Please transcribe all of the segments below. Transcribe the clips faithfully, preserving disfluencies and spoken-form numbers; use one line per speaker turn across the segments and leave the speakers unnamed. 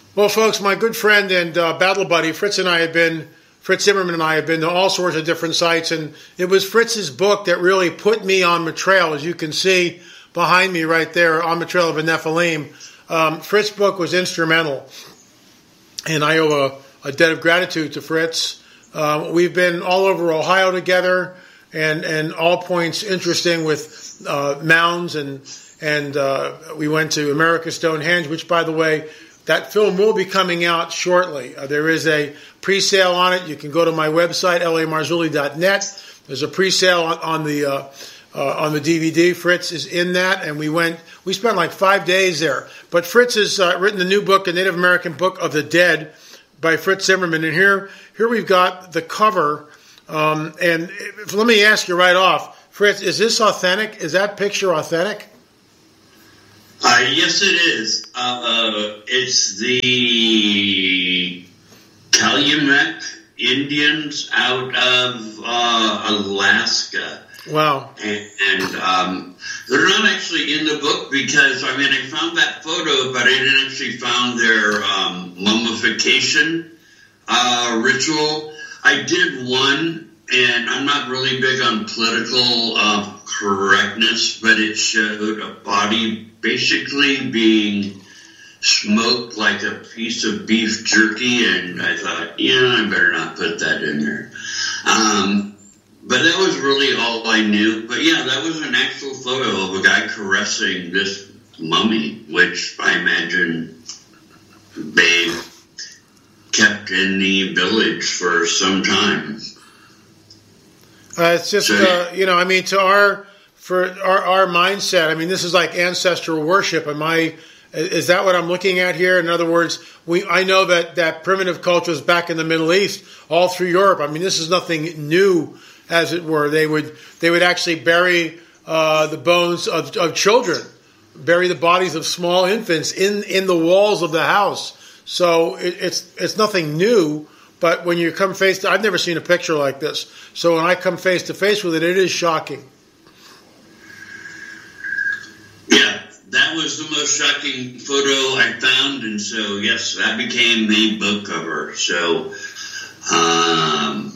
Well, folks, my good friend and uh, battle buddy Fritz and I have been, Fritz Zimmerman and I have been to all sorts of different sites, and it was Fritz's book that really put me on the trail, as you can see behind me right there, on the trail of the Nephilim. Um, Fritz's book was instrumental, and I owe a, a debt of gratitude to Fritz. Uh, we've been all over Ohio together, and, and all points interesting with uh, mounds, and and uh, we went to America's Stonehenge, which, by the way, that film will be coming out shortly. Uh, there is a pre-sale on it. You can go to my website, L A Marzulli dot net. There's a pre-sale on, on the uh, uh, on the D V D. Fritz is in that, and we went. We spent like five days there. But Fritz has uh, written the new book, The Native American Book of the Dead, by Fritz Zimmerman. And here, here we've got the cover. Um, and if, let me ask you right off, Fritz, is this authentic? Is that picture authentic?
Uh, yes, it is. Uh, it's the Calumet Indians out of uh, Alaska.
Wow.
And, and um, they're not actually in the book because, I mean, I found that photo, but I didn't actually found their um, mummification uh, ritual. I did one, and I'm not really big on political uh, correctness, but it showed a body basically being smoked like a piece of beef jerky, and I thought, yeah, I better not put that in there. Um, but that was really all I knew. But yeah, that was an actual photo of a guy caressing this mummy, which I imagine they kept in the village for some time.
Uh, it's just, so, uh, you know, I mean, to our... For our, our mindset, I mean, this is like ancestral worship. Am I? Is that what I'm looking at here? In other words, we I know that, that primitive cultures back in the Middle East, all through Europe. I mean, this is nothing new, as it were. They would they would actually bury uh, the bones of, of children, bury the bodies of small infants in, in the walls of the house. So it, it's it's nothing new. But when you come face to, I've never seen a picture like this. So when I come face to face with it, it is shocking.
Yeah, that was the most shocking photo I found, and so, yes, that became the book cover. So, um,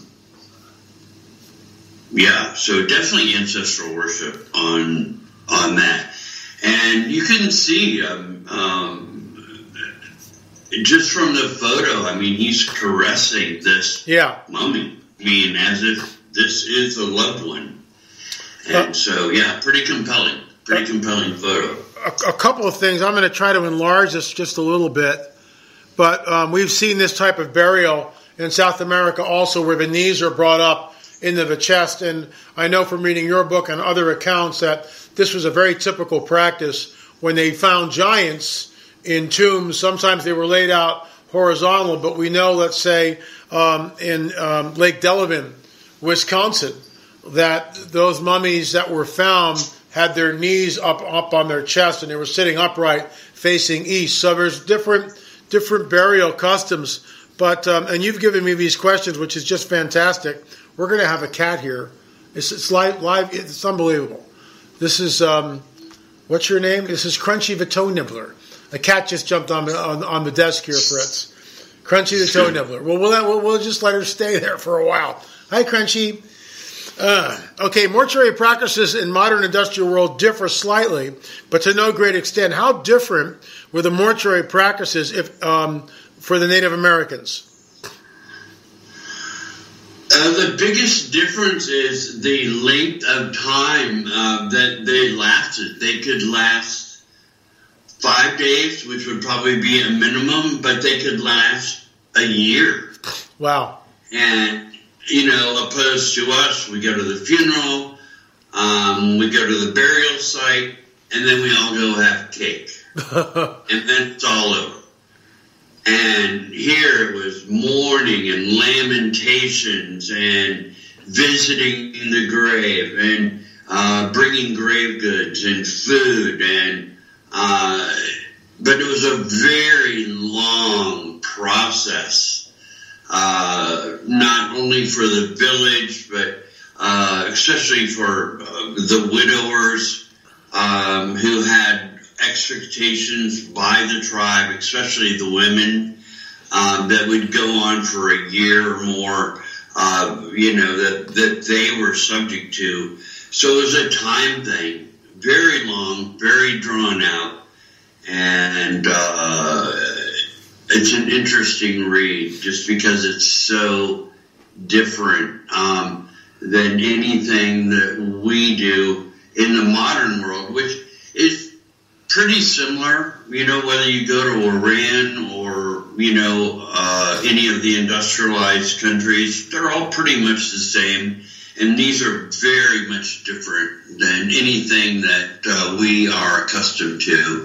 yeah, so definitely ancestral worship on on that. And you can see, um, um, just from the photo, I mean, he's caressing this
yeah.
mummy. I mean, as if this is a loved one. And uh, so, yeah, pretty compelling. Pretty compelling photo.
A, a couple of things. I'm going to try to enlarge this just a little bit. But um, we've seen this type of burial in South America also, where the knees are brought up into the chest. And I know from reading your book and other accounts that this was a very typical practice when they found giants in tombs. Sometimes they were laid out horizontal, but we know, let's say, um, in um, Lake Delavan, Wisconsin, that those mummies that were found had their knees up up on their chest, and they were sitting upright facing east. So there's different different burial customs. But um, and you've given me these questions, which is just fantastic. We're going to have a cat here. It's, it's live, live. It's unbelievable. This is um, what's your name? This is Crunchy the Toe Nibbler. A cat just jumped on the, on, on the desk here, Fritz. Crunchy the Toe Nibbler. Well, we'll, we'll we'll just let her stay there for a while. Hi, Crunchy. Uh, okay, mortuary practices in modern industrial world differ slightly, but to no great extent. How different were the mortuary practices if um, for the Native Americans?
Uh, the biggest difference is the length of time uh, that they lasted. They could last five days, which would probably be a minimum, but they could last a year.
Wow. And
you know, opposed to us, we go to the funeral, um, we go to the burial site, and then we all go have cake. And then it's all over. And here it was mourning and lamentations and visiting the grave and uh, bringing grave goods and food. and uh, But it was a very long process. Uh, not only for the village, but uh, especially for uh, the widowers um, who had expectations by the tribe, especially the women, um, that would go on for a year or more, uh, you know, that, that they were subject to. So it was a time thing, very long, very drawn out, and uh, it's an interesting read just because it's so different um, than anything that we do in the modern world, which is pretty similar, you know, whether you go to Iran or, you know, uh, any of the industrialized countries, they're all pretty much the same. And these are very much different than anything that uh, we are accustomed to.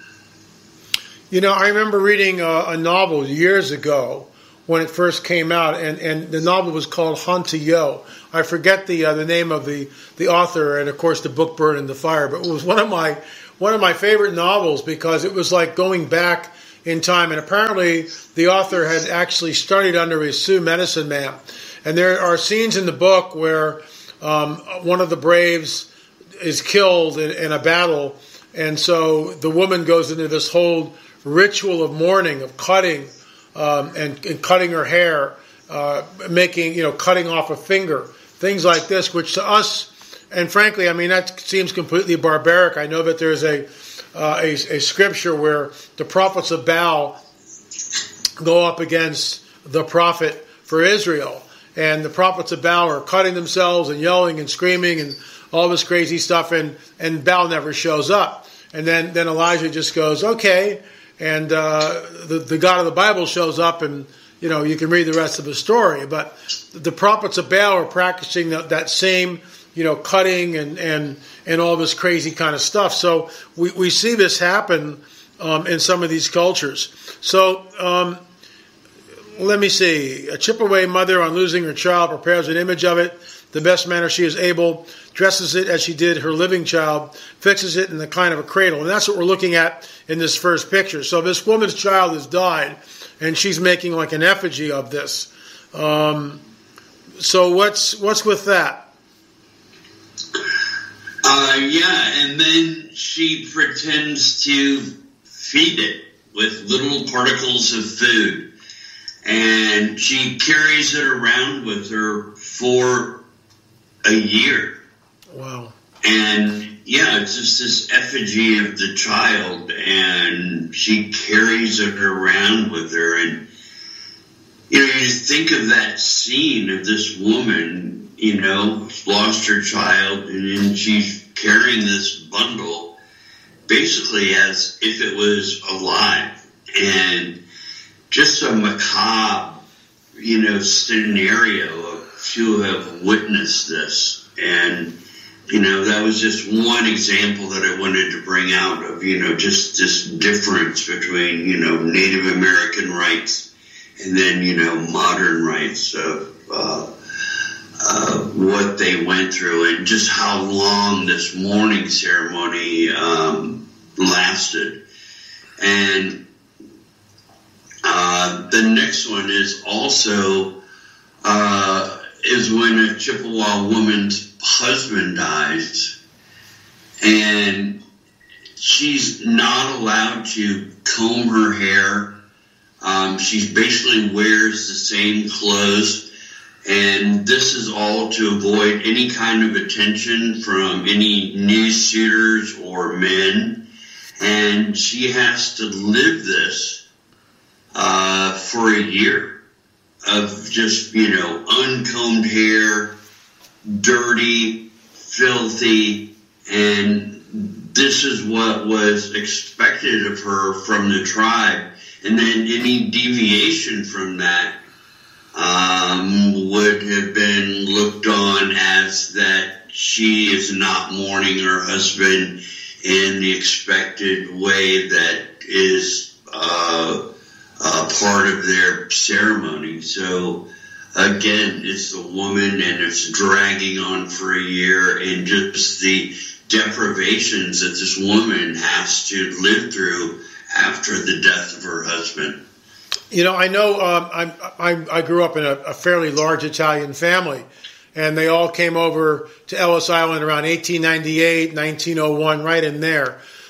You know, I remember reading a, a novel years ago when it first came out, and, and the novel was called Hanta Yo. I forget the uh, the name of the, the author, and of course the book burned in the fire. But it was one of my one of my favorite novels because it was like going back in time. And apparently the author had actually studied under a Sioux medicine man. And there are scenes in the book where um, one of the braves is killed in, in a battle, and so the woman goes into this whole ritual of mourning, of cutting um, and, and cutting her hair, uh, making, you know, cutting off a finger, things like this, which to us, and frankly, I mean, that seems completely barbaric. I know that there's a, uh, a, a scripture where the prophets of Baal go up against the prophet for Israel. And the prophets of Baal are cutting themselves and yelling and screaming and all this crazy stuff, and, and Baal never shows up. And then, then Elijah just goes, okay, and uh, the, the God of the Bible shows up, and, you know, you can read the rest of the story. But the prophets of Baal are practicing that, that same, you know, cutting and, and, and all this crazy kind of stuff. So we, we see this happen um, in some of these cultures. So, um let me see. A Chippewa mother, on losing her child, prepares an image of it the best manner she is able, dresses it as she did her living child, fixes it in the kind of a cradle. And that's what we're looking at in this first picture. So this woman's child has died, and she's making like an effigy of this. Um, so what's what's with that?
Uh, yeah, and then she pretends to feed it with little particles of food. And she carries it around with her for a year.
Wow.
And, yeah, it's just this effigy of the child, and she carries it around with her. And, you know, you just think of that scene of this woman, you know, lost her child, and then she's carrying this bundle basically as if it was alive. And just a macabre, you know, scenario of to have witnessed this. And, you know, that was just one example that I wanted to bring out of, you know, just this difference between, you know, Native American rights and then, you know, modern rights of uh, uh, what they went through and just how long this mourning ceremony um, lasted. And Uh, the next one is also uh, is when a Chippewa woman's husband dies, and she's not allowed to comb her hair. Um, she basically wears the same clothes, and this is all to avoid any kind of attention from any news shooters or men, and she has to live this Uh, for a year of just, you know, uncombed hair, dirty, filthy, and this is what was expected of her from the tribe. And then any deviation from that um, would have been looked on as that she is not mourning her husband in the expected way that is uh Uh, part of their ceremony. So again, it's the woman, and it's dragging on for a year, and just the deprivations that this woman has to live through after the death of her husband.
You know, I know um, I, I I grew up in a, a fairly large Italian family, and they all came over to Ellis Island around eighteen ninety-eight, nineteen oh one, right in there.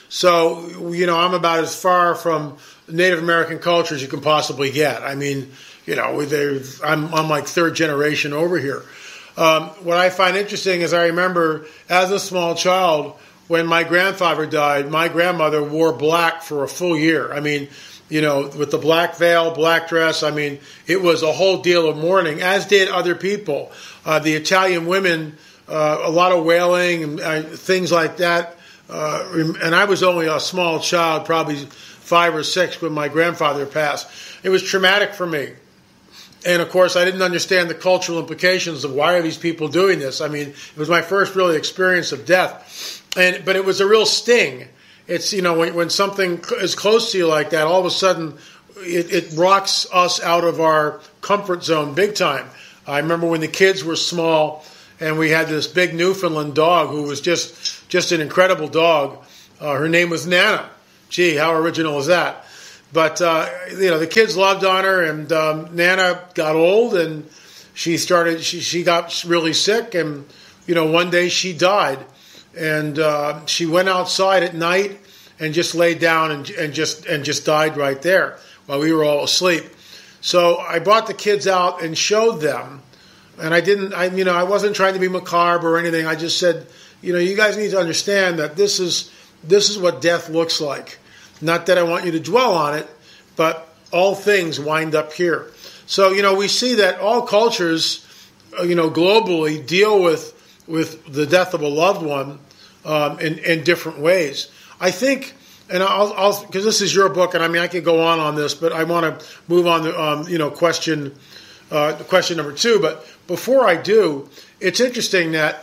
So, you know, I'm about as far from Native American culture as you can possibly get. I mean, you know, I'm, I'm like third generation over here. Um, what I find interesting is I remember as a small child, when my grandfather died, my grandmother wore black for a full year. I mean, you know, with the black veil, black dress, I mean, it was a whole deal of mourning, as did other people. Uh, the Italian women, uh, a lot of wailing and uh, things like that. Uh, and I was only a small child, probably five or six, when my grandfather passed. It was traumatic for me. And, of course, I didn't understand the cultural implications of why are these people doing this. I mean, it was my first really experience of death. And but it was a real sting. It's, you know, when, when something is close to you like that, all of a sudden it, it rocks us out of our comfort zone big time. I remember when the kids were small and we had this big Newfoundland dog who was just, just an incredible dog. Uh, her name was Nana. Gee, how original is that? But, uh, you know, the kids loved on her, and um, Nana got old, and she started, she, she got really sick, and, you know, one day she died. And uh, she went outside at night and just laid down and, and just and just died right there while we were all asleep. So I brought the kids out and showed them, and I didn't, I you know, I wasn't trying to be macabre or anything. I just said, you know, you guys need to understand that this is this is what death looks like. Not that I want you to dwell on it, but all things wind up here. So, you know, we see that all cultures, you know, globally deal with with the death of a loved one um, in, in different ways. I think, and I'll, because this is your book, and I mean, I could go on on this, but I want to move on to, um, you know, question, uh, question number two. But before I do, it's interesting that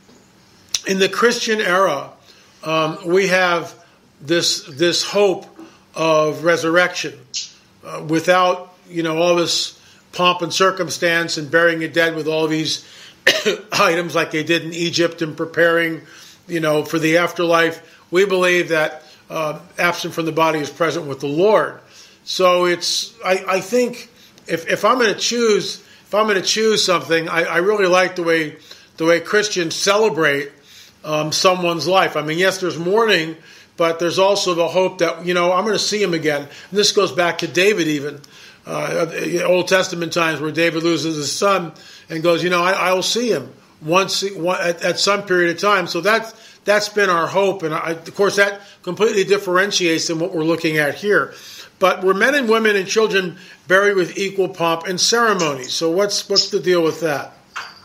in the Christian era, um, we have this this hope of resurrection uh, without, you know, all this pomp and circumstance and burying your dead with all these items like they did in Egypt and preparing, you know, for the afterlife. We believe that uh, absent from the body is present with the Lord. So it's, I, I think, if, if I'm going to choose, if I'm going to choose something, I, I really like the way the way Christians celebrate um, someone's life. I mean, yes, there's mourning, but there's also the hope that, you know, I'm going to see him again. And this goes back to David even. Uh, Old Testament times where David loses his son and goes, you know, I, I will see him once one, at, at some period of time. So that's that's been our hope, and I, of course that completely differentiates than what we're looking at here. But we're men and women and children buried with equal pomp and ceremony. So what's what's the deal with that?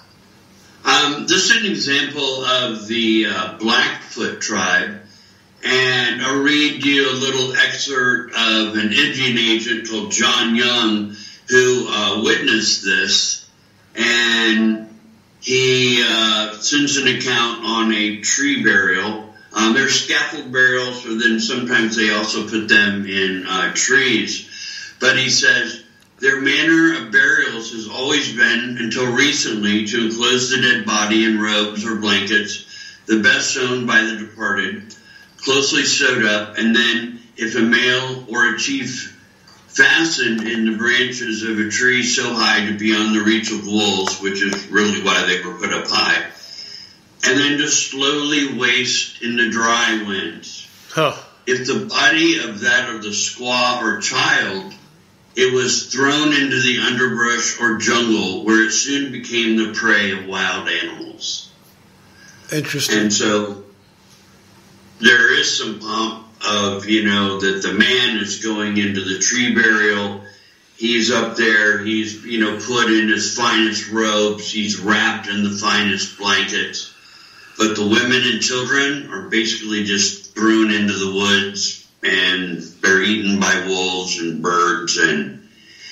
Um, this is an example of the uh, Blackfoot tribe. And I'll read you a little excerpt of an Indian agent called John Young who uh, witnessed this. And he uh, sends an account on a tree burial. Um, there's scaffold burials, but then sometimes they also put them in uh, trees. But he says, their manner of burials has always been, until recently, to enclose the dead body in robes or blankets, the best sewn by the departed, closely sewed up, and then if a male or a chief fastened in the branches of a tree so high to beyond the reach of wolves, which is really why they were put up high, and then just slowly waste in the dry winds.
Huh.
If the body of that of the squaw or child, it was thrown into the underbrush or jungle, where it soon became the prey of wild animals.
Interesting.
And so there is some pomp of, you know, that the man is going into the tree burial. He's up there. He's, you know, put in his finest robes. He's wrapped in the finest blankets. But the women and children are basically just thrown into the woods, and they're eaten by wolves and birds and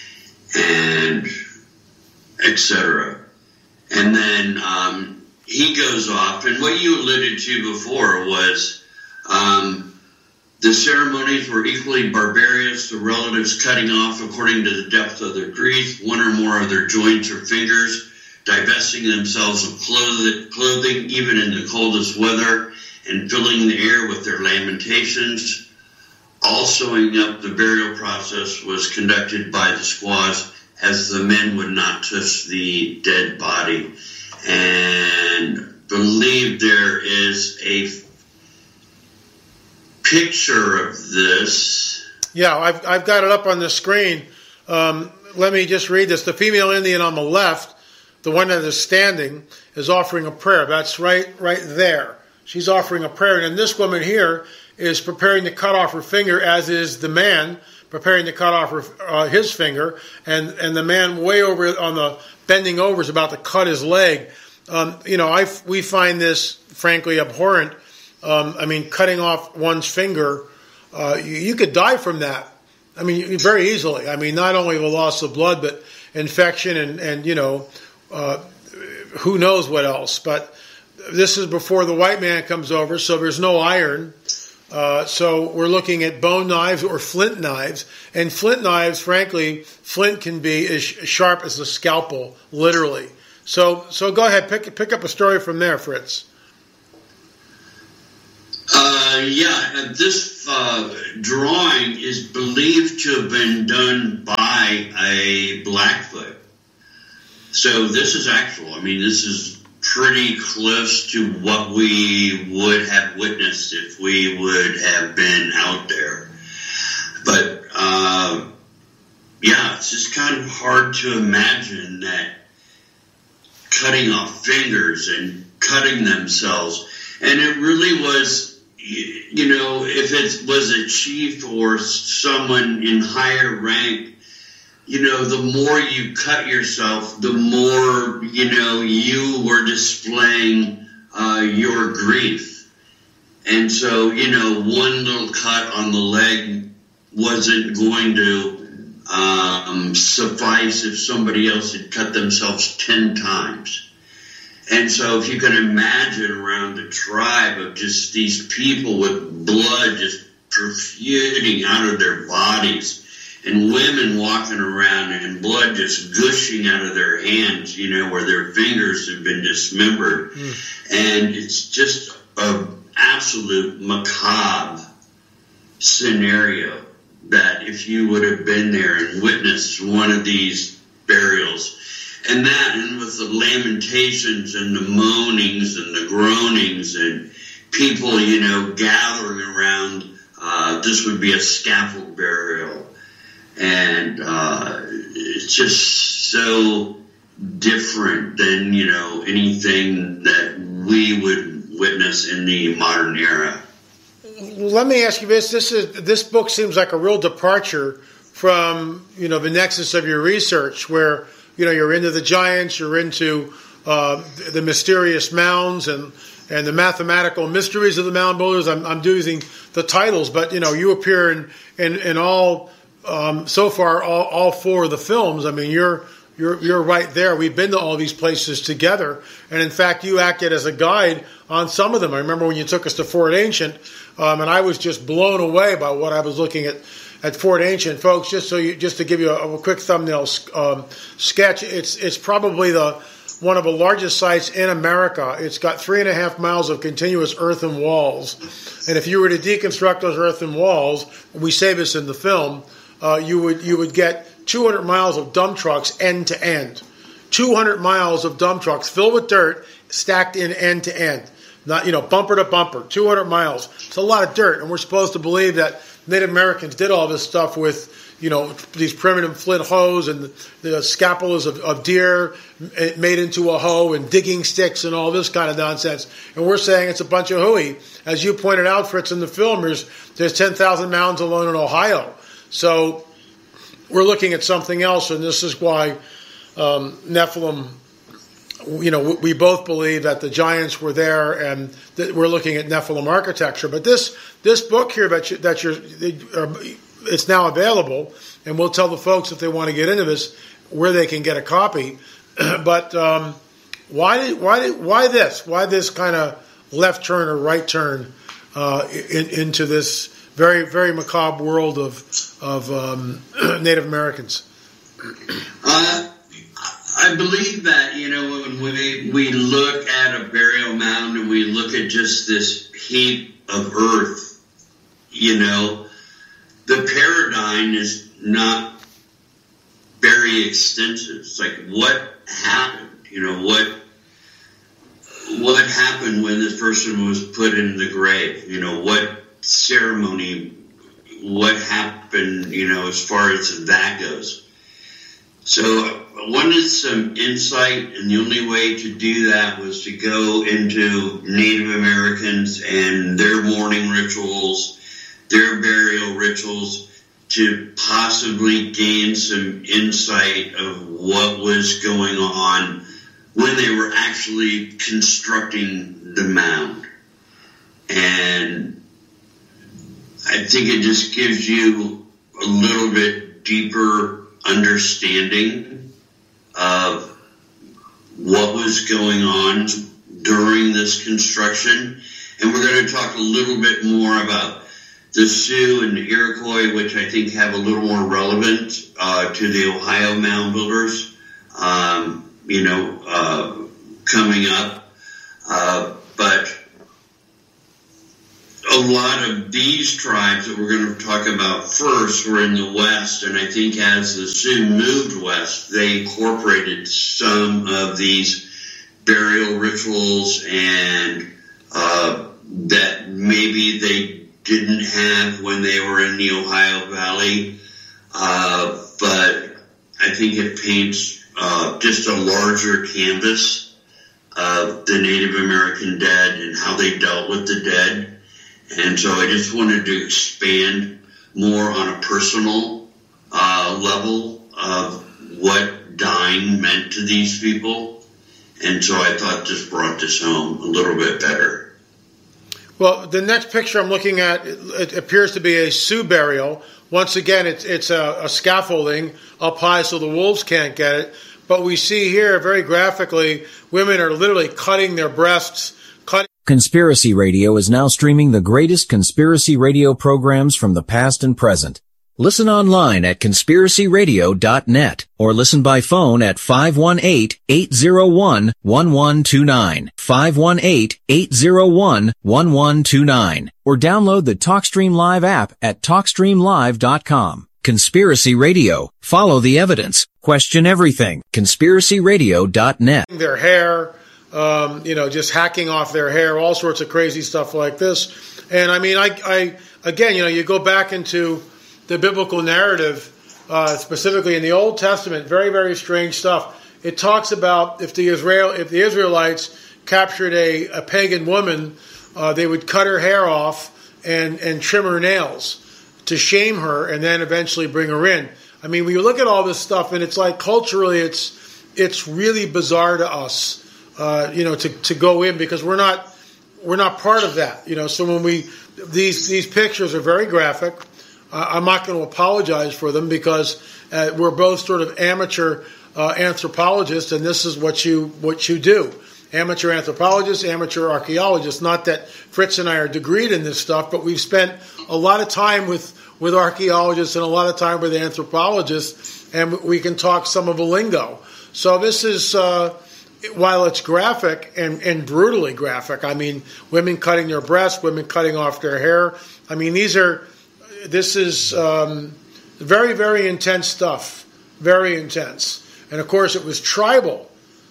and et cetera. And then um, he goes off, and what you alluded to before was um, the ceremonies were equally barbarous, the relatives cutting off, according to the depth of their grief, one or more of their joints or fingers, divesting themselves of clothing, even in the coldest weather, and filling the air with their lamentations. All sewing up the burial process was conducted by the squaws, as the men would not touch the dead body. And believe there is a picture of this.
Yeah, I've, I've got it up on the screen. Um, let me just read this. The female Indian on the left, the one that is standing, is offering a prayer. That's right, right there. She's offering a prayer. And this woman here is preparing to cut off her finger, as is the man preparing to cut off her, uh, his finger. And, and the man way over on the bending over is about to cut his leg. Um, you know, I, we find this, frankly, abhorrent. Um, I mean, cutting off one's finger, uh, you, you could die from that. I mean, very easily. I mean, not only the loss of blood, but infection and, and you know, uh, who knows what else. But this is before the white man comes over, so there's no iron. Uh, so we're looking at bone knives or flint knives. And flint knives, frankly, flint can be as sharp as a scalpel, literally. So so go ahead, pick, pick up a story from there, Fritz.
Uh, yeah, this uh, drawing is believed to have been done by a Blackfoot. So this is actual. I mean, this is pretty close to what we would have witnessed if we would have been out there. But, uh, yeah, it's just kind of hard to imagine that cutting off fingers and cutting themselves. And it really was... You know, if it was a chief or someone in higher rank, you know, the more you cut yourself, the more, you know, you were displaying uh, your grief. And so, you know, one little cut on the leg wasn't going to um, suffice if somebody else had cut themselves ten times. And so if you can imagine around a tribe of just these people with blood just protruding out of their bodies and women walking around and blood just gushing out of their hands, you know, where their fingers have been dismembered. Mm. And it's just an absolute macabre scenario that if you would have been there and witnessed one of these burials, and that, and with the lamentations and the moanings and the groanings and people, you know, gathering around, uh, this would be a scaffold burial. And uh, it's just so different than, you know, anything that we would witness in the modern era.
Let me ask you this. This is this book seems like a real departure from, you know, the nexus of your research where, you know, you're into the giants, you're into uh, the mysterious mounds and, and the mathematical mysteries of the mound builders. I'm, I'm using the titles, but, you know, you appear in, in, in all, um, so far, all, all four of the films. I mean, you're, you're, you're right there. We've been to all these places together. And in fact, you acted as a guide on some of them. I remember when you took us to Fort Ancient, um, and I was just blown away by what I was looking at. At Fort Ancient, folks, just so you, just to give you a, a quick thumbnail um, sketch, it's it's probably the one of the largest sites in America. It's got three and a half miles of continuous earthen walls, and if you were to deconstruct those earthen walls, we say this in the film, uh, you would you would get two hundred miles of dump trucks end to end, two hundred miles of dump trucks filled with dirt stacked in end to end, not you know bumper to bumper, two hundred miles. It's a lot of dirt, and we're supposed to believe that Native Americans did all this stuff with, you know, these primitive flint hoes and the, the scapulas of, of deer made into a hoe and digging sticks and all this kind of nonsense. And we're saying it's a bunch of hooey. As you pointed out, Fritz, in the film, there's, there's ten thousand mounds alone in Ohio. So we're looking at something else, and this is why um, Nephilim, you know, we both believe that the giants were there, and that we're looking at Nephilim architecture. But this this book here that, you, that you're, it's now available, and we'll tell the folks if they want to get into this where they can get a copy. But um, why did why did why this why this kind of left turn or right turn uh, in, into this very very macabre world of of um, Native Americans?
Uh, I believe that, you know, when we, we look at a burial mound and we look at just this heap of earth, you know, the paradigm is not very extensive. It's like, what happened? You know, what what happened when this person was put in the grave? You know, what ceremony, what happened, you know, as far as that goes. So I wanted some insight, and the only way to do that was to go into Native Americans and their mourning rituals, their burial rituals, to possibly gain some insight of what was going on when they were actually constructing the mound. And I think it just gives you a little bit deeper understanding of what was going on during this construction. And we're going to talk a little bit more about the Sioux and the Iroquois, which I think have a little more relevance uh, to the Ohio mound builders, um, you know, uh, coming up. Uh, but a lot of these tribes that we're going to talk about first were in the West, and I think as the Sioux moved west, they incorporated some of these burial rituals and uh, that maybe they didn't have when they were in the Ohio Valley, uh, but I think it paints uh, just a larger canvas of the Native American dead and how they dealt with the dead. And so I just wanted to expand more on a personal uh, level of what dying meant to these people. And so I thought this brought this home a little bit better.
Well, the next picture I'm looking at, it appears to be a Sioux burial. Once again, it's, it's a, a scaffolding up high so the wolves can't get it. But we see here very graphically, women are literally cutting their breasts, cutting.
Conspiracy Radio is now streaming the greatest conspiracy radio programs from the past and present. Listen online at conspiracy radio dot net or listen by phone at five one eight, eight zero one, one one two nine, five one eight, eight zero one, one one two nine, or download the TalkStream Live app at talk stream live dot com. Conspiracy Radio. Follow the evidence. Question everything. conspiracy radio dot net.
Their hair, um, you know, just hacking off their hair, all sorts of crazy stuff like this. And I mean, I, I again, you know, you go back into the biblical narrative, uh, specifically in the Old Testament, very, very strange stuff. It talks about if the Israel, if the Israelites captured a, a pagan woman, uh, they would cut her hair off and, and trim her nails to shame her, and then eventually bring her in. I mean, when you look at all this stuff, and it's like culturally, it's it's really bizarre to us, uh, you know, to, to go in because we're not we're not part of that, you know. So when we these these pictures are very graphic. Uh, I'm not going to apologize for them because uh, we're both sort of amateur uh, anthropologists, and this is what you what you do. Amateur anthropologists, amateur archaeologists. Not that Fritz and I are degreed in this stuff, but we've spent a lot of time with, with archaeologists and a lot of time with anthropologists, and we can talk some of the lingo. So this is, uh, while it's graphic and, and brutally graphic, I mean, women cutting their breasts, women cutting off their hair. I mean, these are... This is um, very, very intense stuff. Very intense. And, of course, it was tribal.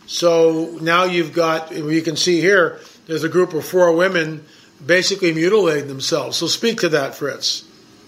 So now you've got, you can see here, there's a group of four women basically mutilating themselves. So speak to that, Fritz.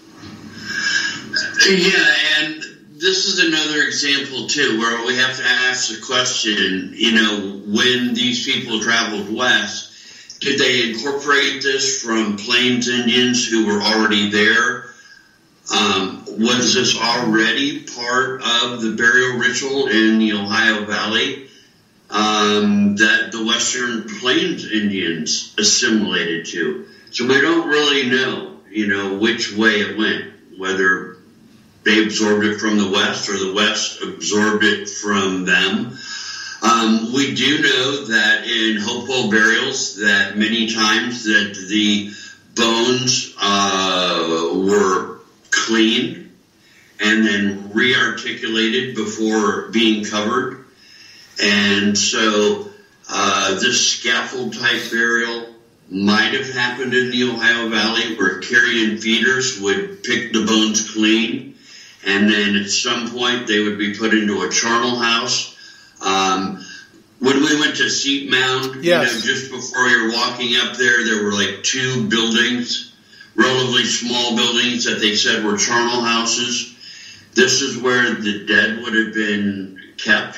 Yeah, and this is another example, too, where we have to ask the question, you know, when these people traveled west, did they incorporate this from Plains Indians who were already there? Um, was this already part of the burial ritual in the Ohio Valley um, that the Western Plains Indians assimilated to? So we don't really know, you know, which way it went, whether they absorbed it from the West or the West absorbed it from them. Um, we do know that in Hopewell burials that many times that the bones uh, were cleaned and then re-articulated before being covered. And so uh, this scaffold type burial might have happened in the Ohio Valley where carrion feeders would pick the bones clean, and then at some point they would be put into a charnel house. Um, when we went to Seat Mound,
yes.
you know, just before you're walking up there, there were like two buildings relatively small buildings that they said were charnel houses. This is where the dead would have been kept,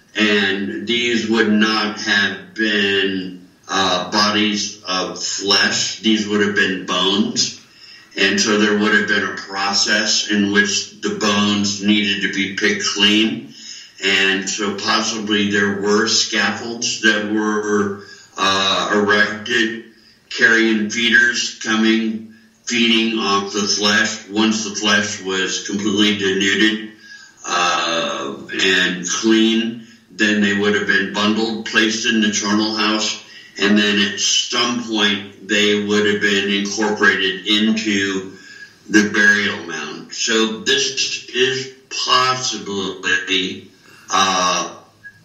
and these would not have been uh, bodies of flesh. These would have been bones. And so there would have been a process in which the bones needed to be picked clean. And so possibly there were scaffolds that were uh, erected, carrion feeders coming, feeding off the flesh. Once the flesh was completely denuded uh, and clean, then they would have been bundled, placed in the charnel house, and then at some point they would have been incorporated into the burial mound. So this is possibly uh,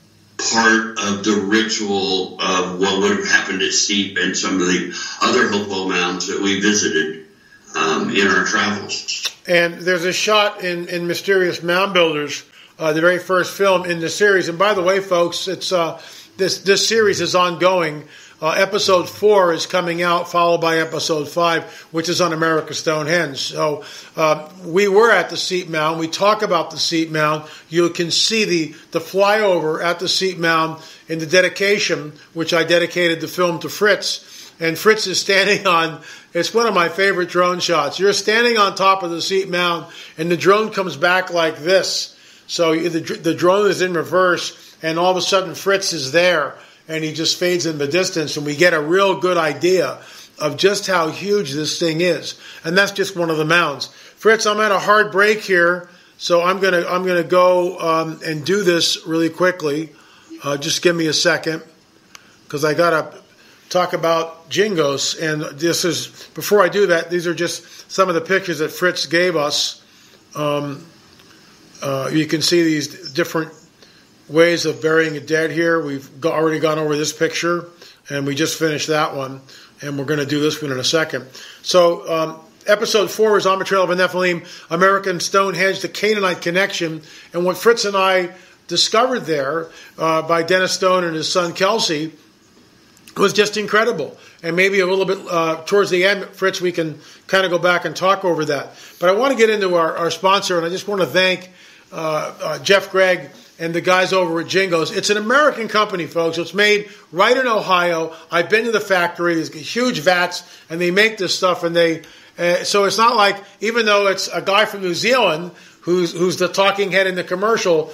part of the ritual of what would have happened at Steep and some of the other Hopewell mounds that we visited um, in our travels.
And there's a shot in, in Mysterious Mound Builders, uh, the very first film in the series. And by the way, folks, it's uh, this this series is ongoing. Uh, episode four is coming out, followed by episode five, which is on America's Stonehenge. So uh, we were at the Seat Mound. We talk about the Seat Mound. You can see the, the flyover at the Seat Mound in the dedication, which I dedicated the film to Fritz. And Fritz is standing on, it's one of my favorite drone shots. You're standing on top of the Seat Mound, and the drone comes back like this. So the, the drone is in reverse, and all of a sudden Fritz is there. And he just fades in the distance, and we get a real good idea of just how huge this thing is. And that's just one of the mounds. Fritz, I'm at a hard break here, so I'm gonna I'm gonna go um, and do this really quickly. Uh, just give me a second, because I gotta talk about Jingos. And this is before I do that. These are just some of the pictures that Fritz gave us. Um, uh, you can see these different ways of burying a dead here. We've go- already gone over this picture, and we just finished that one, and we're going to do this one in a second. So um, episode four is On the Trail of a Nephilim, American Stonehenge, the Canaanite Connection, and what Fritz and I discovered there uh, by Dennis Stone and his son Kelsey was just incredible. And maybe a little bit uh, towards the end, Fritz, we can kind of go back and talk over that. But I want to get into our, our sponsor, and I just want to thank uh, uh, Jeff Gregg and the guys over at Jingos. It's an American company, folks. It's made right in Ohio. I've been to the factory. There's huge vats, and they make this stuff. And they, uh, so it's not like, even though it's a guy from New Zealand who's who's the talking head in the commercial,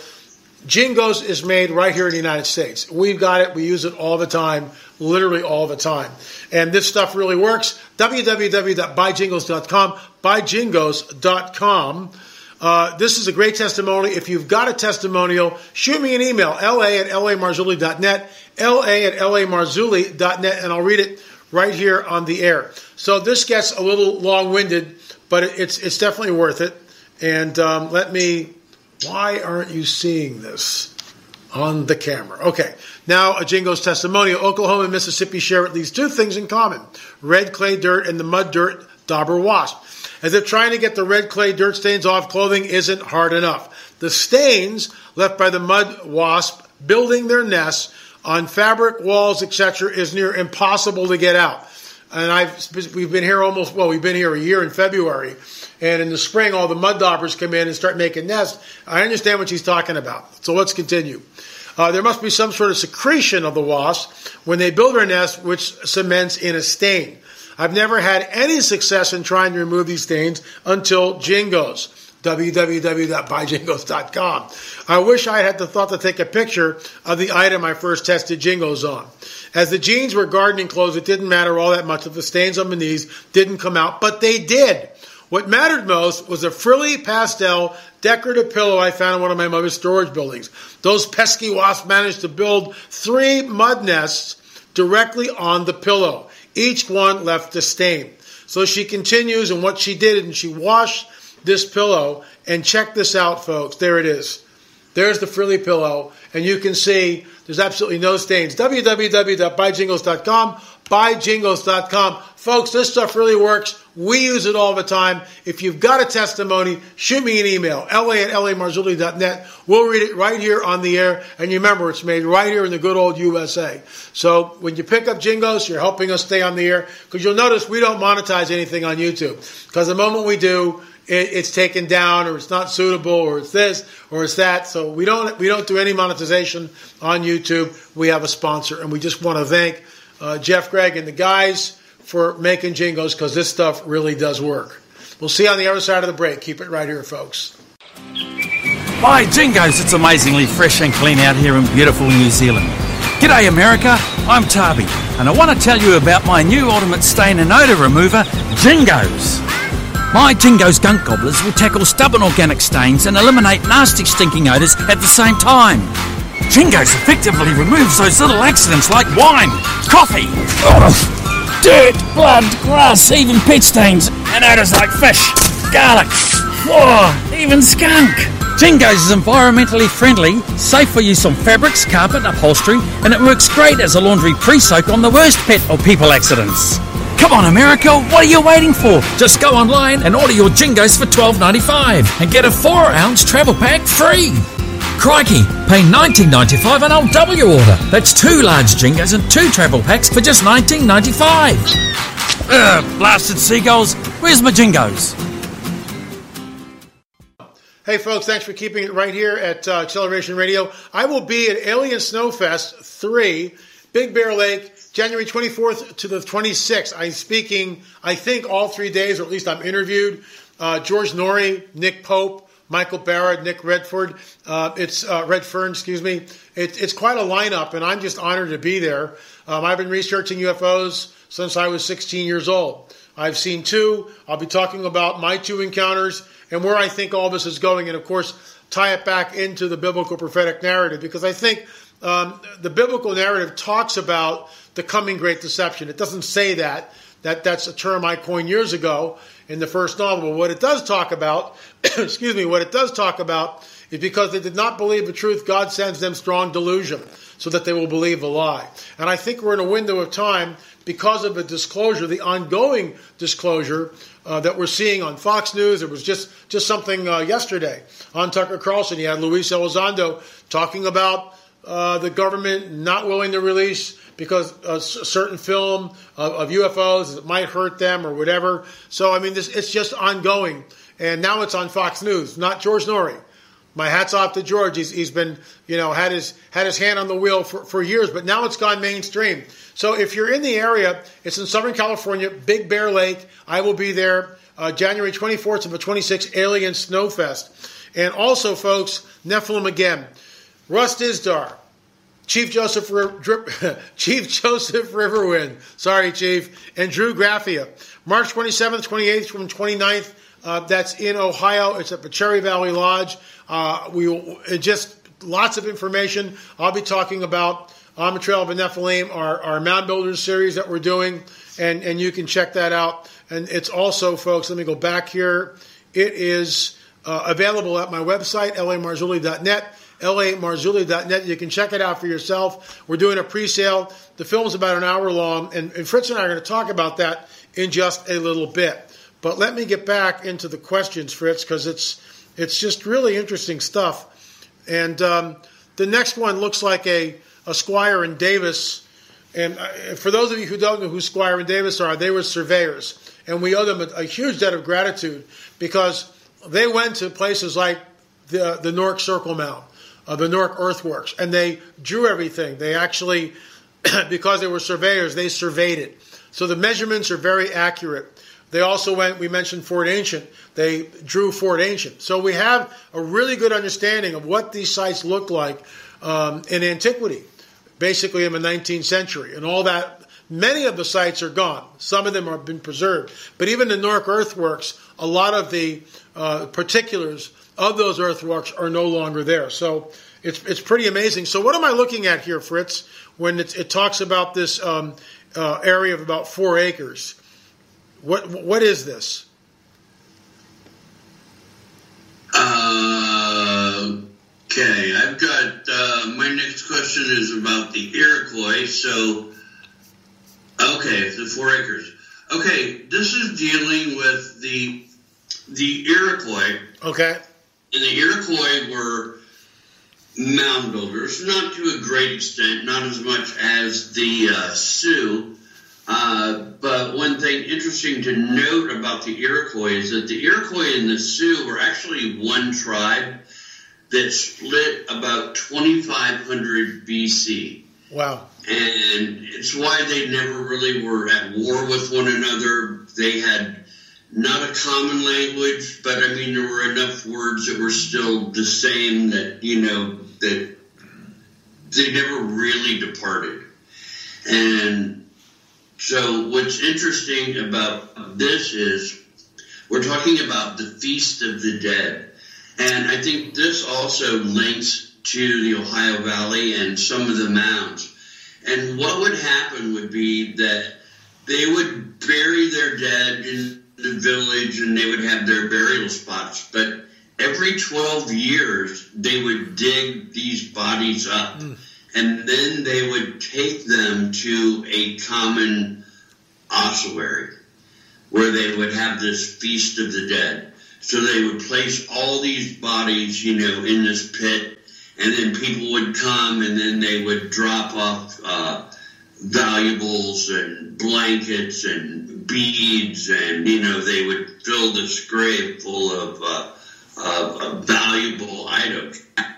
Jingos is made right here in the United States. We've got it. We use it all the time, literally all the time. And this stuff really works. w w w dot buy jingos dot com, buy jingos dot com. Uh, this is a great testimony. If you've got a testimonial, shoot me an email, la at lamarzulli dot net, la at lamarzulli dot net, and I'll read it right here on the air. So this gets a little long-winded, but it's it's definitely worth it. And um, let me, why aren't you seeing this on the camera? Okay, now a Jingo's testimonial. Oklahoma and Mississippi share at least two things in common: red clay dirt and the mud dirt dauber wasp. As if trying to get the red clay dirt stains off clothing isn't hard enough. The stains left by the mud wasp building their nests on fabric, walls, et cetera is near impossible to get out. And I've we've been here almost, well, we've been here a year in February. And in the spring, all the mud daubers come in and start making nests. I understand what she's talking about. So let's continue. Uh, there must be some sort of secretion of the wasp when they build their nest, which cements in a stain. I've never had any success in trying to remove these stains until Jingos. w w w dot buy jingos dot com. I wish I had the thought to take a picture of the item I first tested Jingos on. As the jeans were gardening clothes, it didn't matter all that much if the stains on my knees didn't come out, but they did. What mattered most was a frilly pastel decorative pillow I found in one of my mother's storage buildings. Those pesky wasps managed to build three mud nests directly on the pillow. Each one left a stain. So she continues, and what she did, and she washed this pillow, and check this out, folks. There it is. There's the frilly pillow, and you can see there's absolutely no stains. w w w dot buy jingos dot com, buy jingos dot com. Folks, this stuff really works. We use it all the time. If you've got a testimony, shoot me an email, L A at L A Marzulli dot net. We'll read it right here on the air. And you remember, it's made right here in the good old U S A. So when you pick up Jingos, you're helping us stay on the air. Because you'll notice we don't monetize anything on YouTube. Because the moment we do, it, it's taken down, or it's not suitable, or it's this, or it's that. So we don't we don't do any monetization on YouTube. We have a sponsor. And we just want to thank uh, Jeff Gregg and the guys for making Jingos, because this stuff really does work. We'll see you on the other side of the break. Keep it right here, folks.
Buy Jingos. It's amazingly fresh and clean out here in beautiful New Zealand. G'day, America. I'm Tarby, and I want to tell you about my new ultimate stain and odour remover, Jingos. My Jingos Gunk Gobblers will tackle stubborn organic stains and eliminate nasty stinking odours at the same time. Jingos effectively removes those little accidents like wine, coffee, dirt, blood, grass, even pet stains, and odours like fish, garlic, oh, even skunk. Jingos is environmentally friendly, safe for use on fabrics, carpet, upholstery, and it works great as a laundry pre-soak on the worst pet or people accidents. Come on, America, what are you waiting for? Just go online and order your Jingos for twelve ninety-five and get a four ounce travel pack free. Crikey, pay nineteen ninety-five and I'll double your order. That's two large Jingos and two travel packs for just nineteen ninety-five. Ugh, blasted seagulls, where's my Jingos?
Hey folks, thanks for keeping it right here at uh, Acceleration Radio. I will be at Alien Snowfest three, Big Bear Lake, January twenty-fourth to the twenty-sixth. I'm speaking, I think, all three days, or at least I'm interviewed. Uh, George Norrie, Nick Pope, Michael Barrett, Nick Redford. Uh, it's uh, Redfern, excuse me. It, it's quite a lineup, and I'm just honored to be there. Um, I've been researching U F Os since I was sixteen years old. I've seen two. I'll be talking about my two encounters and where I think all this is going, and of course, tie it back into the biblical prophetic narrative, because I think um, the biblical narrative talks about the coming great deception. It doesn't say that. That that's a term I coined years ago in the first novel. But what it does talk about, excuse me, what it does talk about is because they did not believe the truth, God sends them strong delusion so that they will believe the lie. And I think we're in a window of time because of the disclosure, the ongoing disclosure uh, that we're seeing on Fox News. There was just, just something uh, yesterday on Tucker Carlson. You had Luis Elizondo talking about uh, the government not willing to release because a certain film of, of U F Os, it might hurt them or whatever. So, I mean, this it's just ongoing. And now it's on Fox News, not George Norrie. My hat's off to George. He's, he's been, you know, had his had his hand on the wheel for, for years, but now it's gone mainstream. So if you're in the area, it's in Southern California, Big Bear Lake. I will be there uh, January twenty-fourth to the twenty-sixth, Alien Snowfest. And also, folks, Nephilim again. Russ Dizdar, Chief Joseph Chief Joseph Riverwind, sorry, Chief, and Drew Graffia. March twenty-seventh, twenty-eighth, from twenty-ninth. Uh, that's in Ohio. It's at the Cherry Valley Lodge. Uh, we will, it just lots of information. I'll be talking about On the Trail of the Nephilim, our, our Mound Builders series that we're doing, and, and you can check that out. And it's also, folks, let me go back here. It is uh, available at my website, L A Marzulli dot net, L A Marzulli dot net. You can check it out for yourself. We're doing a pre-sale. The film's about an hour long, and, and Fritz and I are going to talk about that in just a little bit. But let me get back into the questions, Fritz, because it's it's just really interesting stuff. And um, the next one looks like a, a Squire and Davis. And for those of you who don't know who Squire and Davis are, they were surveyors. And we owe them a, a huge debt of gratitude because they went to places like the, the Newark Circle Mound, uh, the Newark Earthworks, and they drew everything. They actually, because they were surveyors, they surveyed it. So the measurements are very accurate. They also went, we mentioned Fort Ancient. They drew Fort Ancient. So we have a really good understanding of what these sites looked like um, in antiquity, basically in the nineteenth century. And all that, many of the sites are gone. Some of them have been preserved. But even the Newark Earthworks, a lot of the uh, particulars of those earthworks are no longer there. So it's it's pretty amazing. So what am I looking at here, Fritz, when it's, it talks about this um, uh, area of about four acres? What what is this?
Uh, okay, I've got uh, my next question is about the Iroquois. So, Okay, the four acres. Okay, this is dealing with the the Iroquois.
Okay.
And the Iroquois were mound builders, not to a great extent, not as much as the uh, Sioux. Uh, but one thing interesting to note about the Iroquois is that the Iroquois and the Sioux were actually one tribe that split about twenty-five hundred B C.
Wow.
And it's why they never really were at war with one another. They had not a common language, but I mean, there were enough words that were still the same that, you know, that they never really departed. And so what's interesting about this is we're talking about the Feast of the Dead. And I think this also links to the Ohio Valley and some of the mounds. And what would happen would be that they would bury their dead in the village and they would have their burial spots. But every twelve years, they would dig these bodies up. Mm. And then they would take them to a common ossuary where they would have this Feast of the Dead. So they would place all these bodies, you know, in this pit, and then people would come and then they would drop off uh, valuables and blankets and beads, and, you know, they would fill this grave full of, uh, of, of valuable items.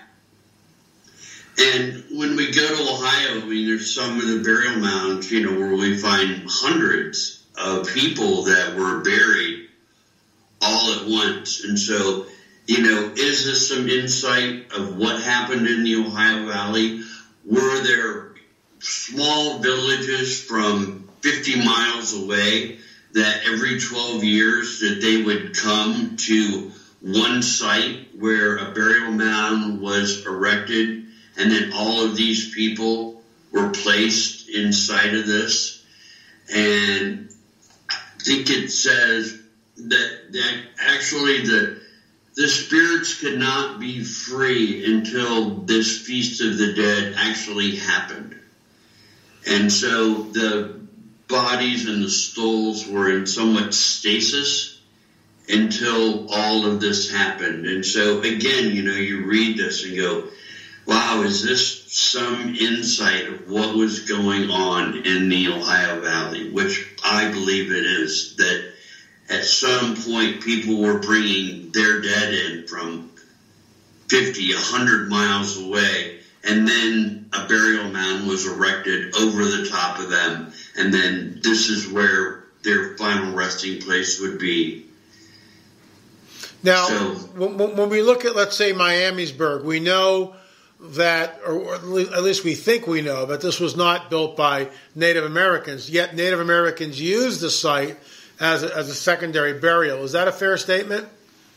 And when we go to Ohio, I mean, there's some of the burial mounds, you know, where we find hundreds of people that were buried all at once. And so, you know, is this some insight of what happened in the Ohio Valley? Were there small villages from fifty miles away that every twelve years that they would come to one site where a burial mound was erected, and then all of these people were placed inside of this? And I think it says that, that actually the, the spirits could not be free until this Feast of the Dead actually happened. And so the bodies and the skulls were in somewhat stasis until all of this happened. And so, again, you know, you read this and go, wow, is this some insight of what was going on in the Ohio Valley? Which I believe it is, that at some point people were bringing their dead in from fifty, one hundred miles away, and then a burial mound was erected over the top of them, and then this is where their final resting place would be.
Now,
so,
when, when we look at, let's say, Miamisburg, we know that, or at least we think we know, that this was not built by Native Americans, yet Native Americans used the site as a, as a secondary burial. Is that a fair statement?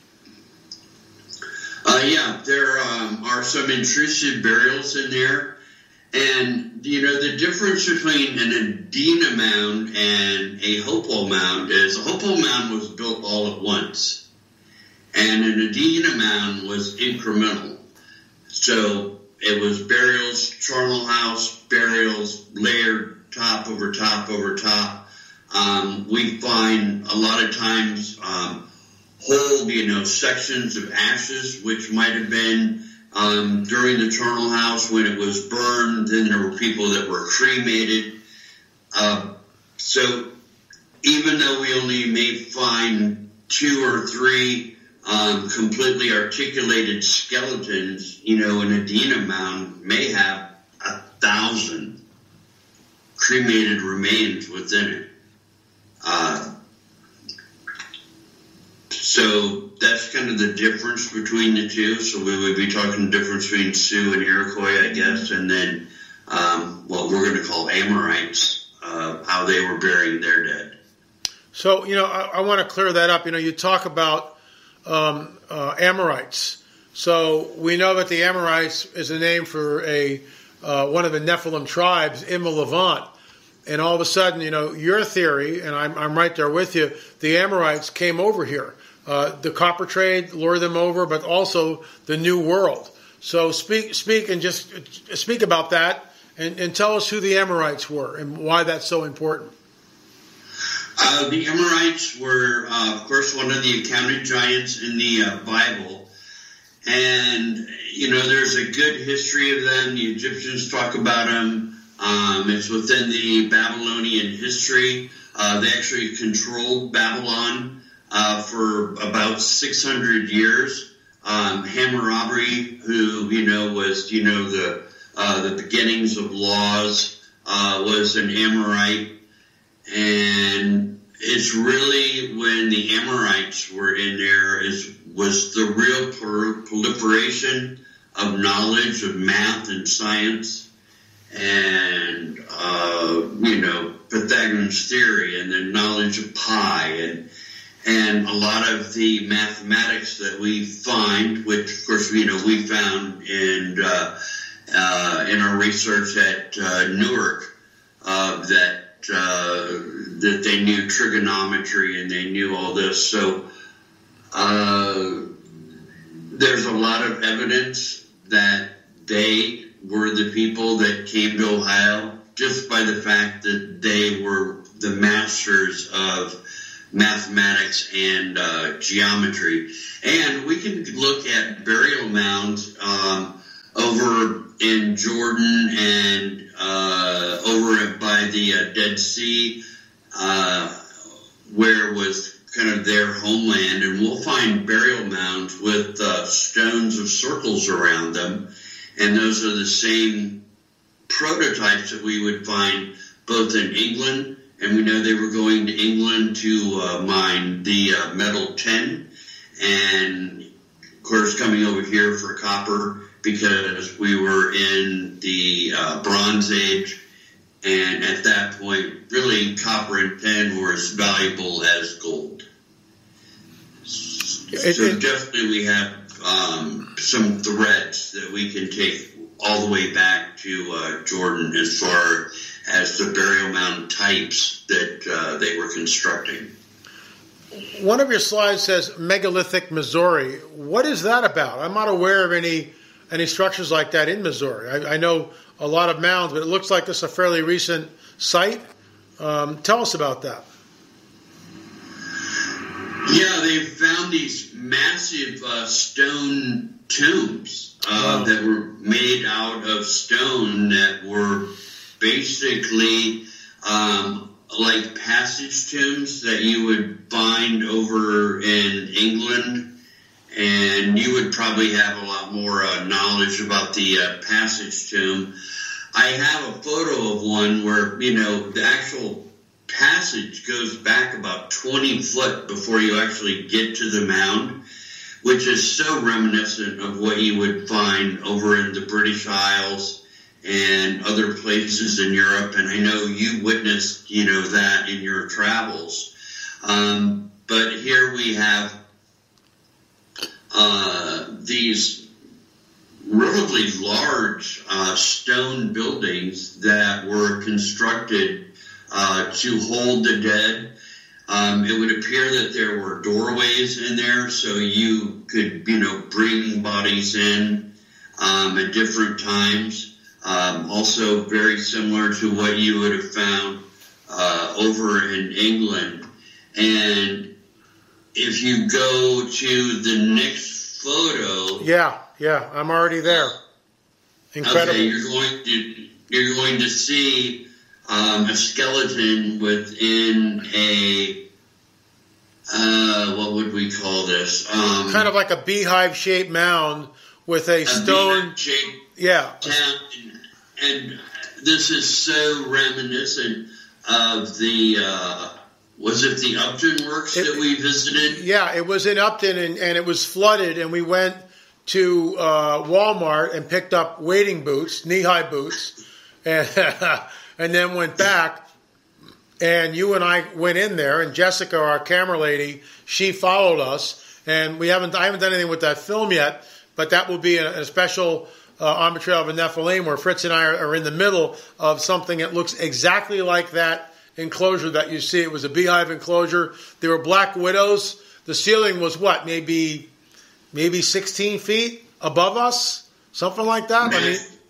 Uh, yeah, there um, are some intrusive burials in there. And, you know, the difference between an Adena mound and a Hopewell mound is a Hopewell mound was built all at once, and an Adena mound was incremental. So it was burials, charnel house, burials, layered top over top over top. Um, we find a lot of times um, whole, you know, sections of ashes, which might have been um, during the charnel house when it was burned. Then there were people that were cremated. Uh, so even though we only may find two or three Um, completely articulated skeletons, you know, an Adena mound may have a thousand cremated remains within it. Uh, so that's kind of the difference between the two. So we would be talking the difference between Sioux and Iroquois, I guess, and then um, what we're going to call Amorites, uh, how they were burying their dead.
So, you know, I, I want to clear that up. You know, you talk about Um, uh, Amorites. So we know that the Amorites is a name for a uh, one of the Nephilim tribes in the Levant. And all of a sudden, you know, your theory, and I'm, I'm right there with you, the Amorites came over here. Uh, the copper trade lured them over, but also the New World. So speak speak and just speak about that and, and tell us who the Amorites were and why that's so important.
Uh, the Amorites were, uh, of course, one of the accounted giants in the uh, Bible. And, you know, there's a good history of them. The Egyptians talk about them. Um, it's within the Babylonian history. Uh, they actually controlled Babylon uh, for about six hundred years. Um, Hammurabi, who, you know, was, you know, the uh, the beginnings of laws, uh, was an Amorite. And it's really when the Amorites were in there is was the real per- proliferation of knowledge of math and science and, uh, you know, Pythagorean's theory and the knowledge of pi and and a lot of the mathematics that we find, which, of course, you know, we found in, uh, uh, in our research at uh, Newark, uh, that Uh, that they knew trigonometry and they knew all this. So uh, there's a lot of evidence that they were the people that came to Ohio just by the fact that they were the masters of mathematics and uh, geometry. And we can look at burial mounds um, over in Jordan and uh, over by the uh, Dead Sea, uh, where was kind of their homeland, and we'll find burial mounds with uh, stones of circles around them, and those are the same prototypes that we would find both in England, and we know they were going to England to uh, mine the uh, metal tin, and of course coming over here for copper, because we were in the uh, Bronze Age, and at that point, really, copper and tin were as valuable as gold.
It,
so
it,
definitely we have um, some threads that we can take all the way back to uh, Jordan as far as the burial mound types that uh, they were constructing.
One of your slides says megalithic Missouri. What is that about? I'm not aware of any any structures like that in Missouri. I, I know a lot of mounds, but it looks like this is a fairly recent site. Um, tell us about that.
Yeah, they found these massive uh, stone tombs uh,
wow.
that were made out of stone that were basically um, like passage tombs that you would find over in England. And you would probably have a lot more uh, knowledge about the uh, passage tomb. I have a photo of one where, you know, the actual passage goes back about twenty foot before you actually get to the mound, which is so reminiscent of what you would find over in the British Isles and other places in Europe. And I know you witnessed, you know, that in your travels. Um, but here we have Uh, these relatively large uh, stone buildings that were constructed uh, to hold the dead. Um, it would appear that there were doorways in there, so you could, you know, bring bodies in um, at different times. Um, also very similar to what you would have found uh, over in England. And if you go to the next photo,
yeah, yeah, I'm already there. Incredible.
Okay, you're going to you're going to see um, a skeleton within a uh, what would we call this? Um,
kind of like a beehive-shaped mound with a,
a
stone.
Shaped
yeah.
town, and, and this is so reminiscent of the. Uh, Was it the Upton Works it, that we visited?
Yeah, it was in Upton, and, and it was flooded, and we went to uh, Walmart and picked up wading boots, knee-high boots, and and then went back, and you and I went in there, and Jessica, our camera lady, she followed us, and we haven't I haven't done anything with that film yet, but that will be a, a special uh, on the Trail of the Nephilim where Fritz and I are, are in the middle of something that looks exactly like that enclosure that you see. It was a beehive enclosure. There were black widows. The ceiling was what, maybe maybe sixteen feet above us, something like that. I mean,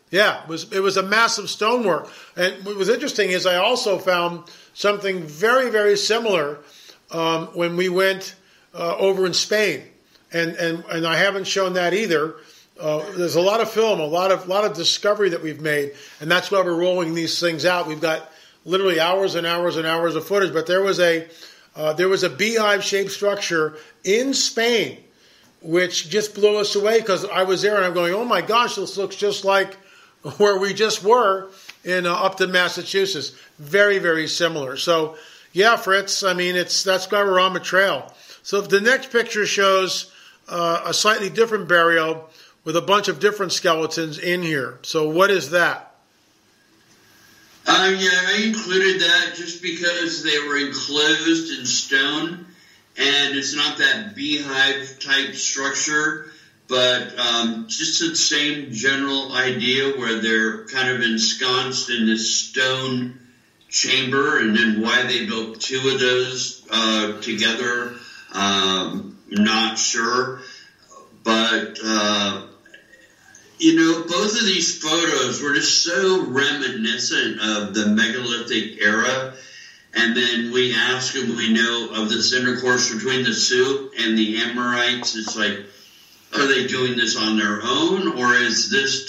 Yeah, it was it was a massive stonework. And what was interesting is I also found something very, very similar um, when we went uh, over in Spain. And, and and I haven't shown that either. Uh, there's a lot of film, a lot of lot of discovery that we've made, and that's why we're rolling these things out. We've got literally hours and hours and hours of footage. But there was a uh, there was a beehive-shaped structure in Spain, which just blew us away because I was there and I'm going, oh my gosh, this looks just like where we just were in uh, Upton, Massachusetts. Very, very similar. So yeah, Fritz, I mean, it's that's why we're on the trail. So the next picture shows uh, a slightly different burial with a bunch of different skeletons in here. So what is that?
Uh, yeah, I included that just because they were enclosed in stone, and it's not that beehive type structure, but um, just the same general idea where they're kind of ensconced in this stone chamber, and then why they built two of those uh, together, um, not sure. But, uh, you know, both of these photos were just so reminiscent of the megalithic era. And then we ask them, we know of this intercourse between the Sioux and the Amorites. It's like, are they doing this on their own, or is this